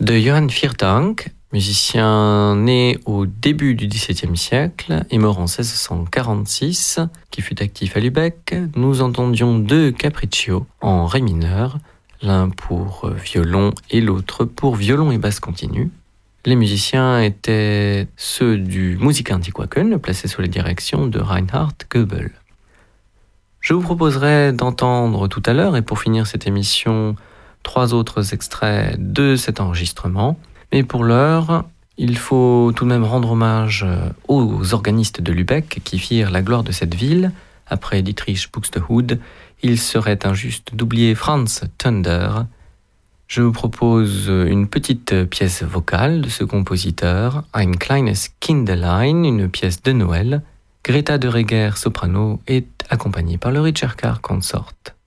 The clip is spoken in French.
de Johann Vierdanck, musicien né au début du XVIIe siècle et mort en 1646, qui fut actif à Lübeck. Nous entendions deux capriccios en ré mineur, l'un pour violon et l'autre pour violon et basse continue. Les musiciens étaient ceux du Musikantiquaken, placé sous la direction de Reinhard Goebel. Je vous proposerai d'entendre tout à l'heure, et pour finir cette émission, 3 autres extraits de cet enregistrement. Mais pour l'heure, il faut tout de même rendre hommage aux organistes de Lübeck qui firent la gloire de cette ville. Après Dietrich Buxtehude, il serait injuste d'oublier Franz Thunder. Je vous propose une petite pièce vocale de ce compositeur, Ein kleines Kinderlein, une pièce de Noël. Greta de Reger, soprano, est accompagnée par le Richard Carr Consort.